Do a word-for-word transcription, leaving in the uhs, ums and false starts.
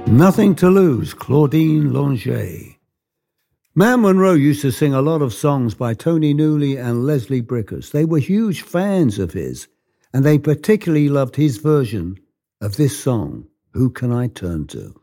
Nothing to Lose, Claudine Longet. Man Monroe used to sing a lot of songs by Tony Newley and Leslie Bricusse. They were huge fans of his, and they particularly loved his version of this song, Who Can I Turn To?